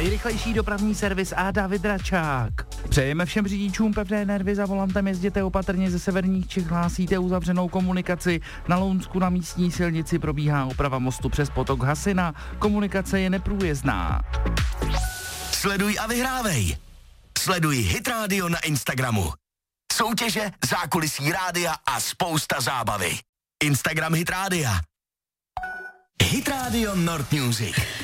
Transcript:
Nejrychlejší dopravní servis a David Račák. Přejeme všem řidičům pevné nervy, za volantem jezděte opatrně, ze severních Čech hlásíte uzavřenou komunikaci. Na Lounsku na místní silnici probíhá oprava mostu přes potok Hasina. Komunikace je neprůjezdná. Sleduj a vyhrávej. Sleduj Hit Radio na Instagramu. Soutěže, zákulisí rádia a spousta zábavy. Instagram Hit Rádia. Hit Radio Nord Music.